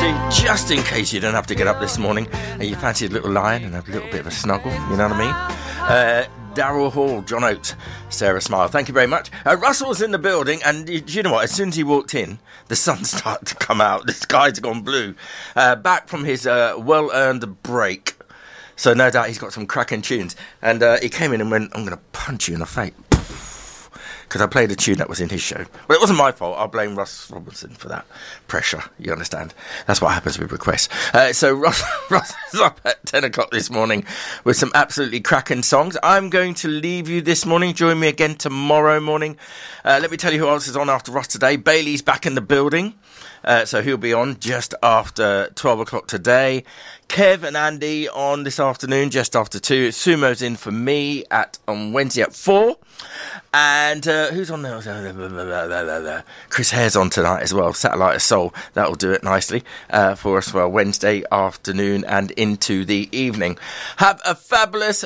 just in case you don't have to get up this morning and you fancy a little lion and a little bit of a snuggle, you know what I mean? Daryl Hall, John Oates, Sarah Smile, thank you very much. Russell's in the building, and you know what, as soon as he walked in, the sun started to come out, the skies have gone blue, back from his well-earned break, so no doubt he's got some cracking tunes, and he came in and went, I'm going to punch you in the face, because I played a tune that was in his show. Well, it wasn't my fault. I'll blame Russ Robinson for that pressure. You understand? That's what happens with requests. So Russ is up at 10 o'clock this morning with some absolutely cracking songs. I'm going to leave you this morning. Join me again tomorrow morning. Let me tell you who else is on after Russ today. Bailey's back in the building. So he'll be on just after 12 o'clock today. Kev and Andy on this afternoon, just after 2. Sumo's in for me on Wednesday at 4. And who's on there? Chris Hare's on tonight as well. Satellite of Soul. That'll do it nicely for us for Wednesday afternoon and into the evening. Have a fabulous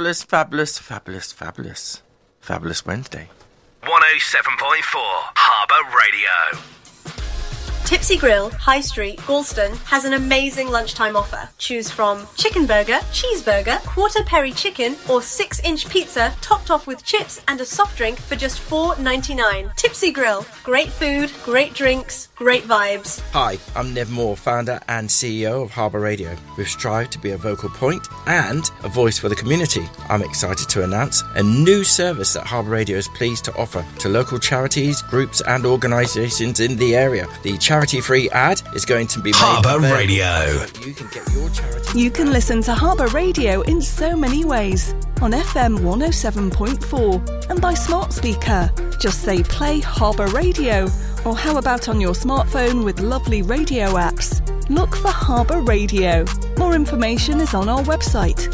Wednesday. 107.4 Harbour Radio. Tipsy Grill, High Street, Galston has an amazing lunchtime offer. Choose from chicken burger, cheeseburger, quarter peri chicken, or 6-inch pizza topped off with chips and a soft drink for just $4.99. Tipsy Grill, great food, great drinks, great vibes. Hi, I'm Nev Moore, founder and CEO of Harbour Radio. We've strived to be a vocal point and a voice for the community. I'm excited to announce a new service that Harbour Radio is pleased to offer to local charities, groups and organisations in the area. The charity-free ad is going to be made Harbour Radio. So you can get your charity. You can listen to Harbour Radio in so many ways. On FM 107.4 and by smart speaker. Just say play Harbour Radio. Or how about on your smartphone with lovely radio apps? Look for Harbour Radio. More information is on our website,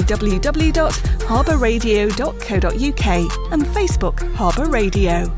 www.harbourradio.co.uk and Facebook Harbour Radio.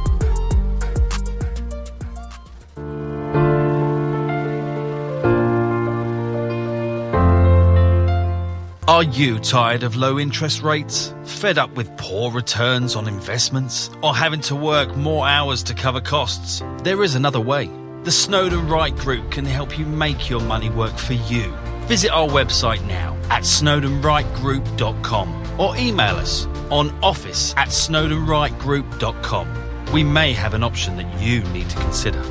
Are you tired of low interest rates? Fed up with poor returns on investments? Or having to work more hours to cover costs? There is another way. The Snowden Wright Group can help you make your money work for you. Visit our website now at snowdenwrightgroup.com or email us on office@snowdenwrightgroup.com. We may have an option that you need to consider.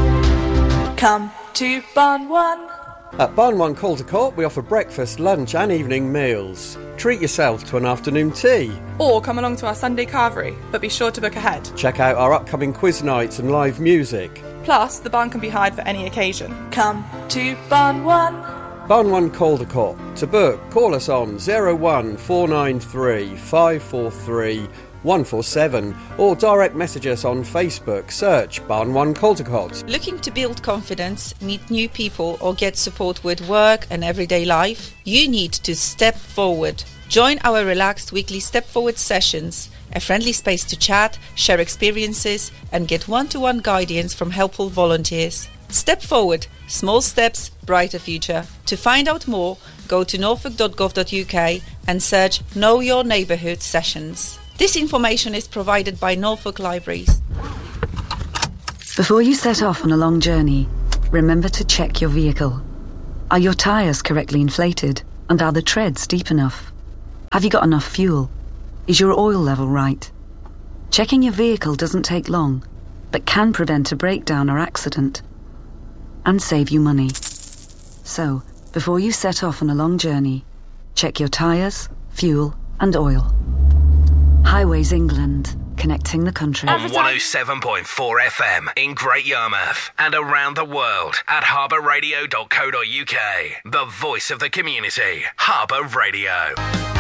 Come to Barn One. At Barn One Caldecott, we offer breakfast, lunch and evening meals. Treat yourself to an afternoon tea. Or come along to our Sunday carvery, but be sure to book ahead. Check out our upcoming quiz nights and live music. Plus, the barn can be hired for any occasion. Come to Barn One. Barn One Caldecott. To book, call us on 01493 543 147 or direct message us on Facebook. Search Barn One Caldecott. Looking to build confidence, meet new people or get support with work and everyday life? You need to step forward. Join our relaxed weekly Step Forward sessions, a friendly space to chat, share experiences and get one-to-one guidance from helpful volunteers. Step Forward. Small steps, brighter future. To find out more, go to norfolk.gov.uk and search Know Your Neighbourhood sessions. This information is provided by Norfolk Libraries. Before you set off on a long journey, remember to check your vehicle. Are your tyres correctly inflated? And are the treads deep enough? Have you got enough fuel? Is your oil level right? Checking your vehicle doesn't take long, but can prevent a breakdown or accident. And save you money. So, before you set off on a long journey, check your tyres, fuel and oil. Highways England, connecting the country. On 107.4 FM in Great Yarmouth and around the world at harbourradio.co.uk. The voice of the community. Harbour Radio.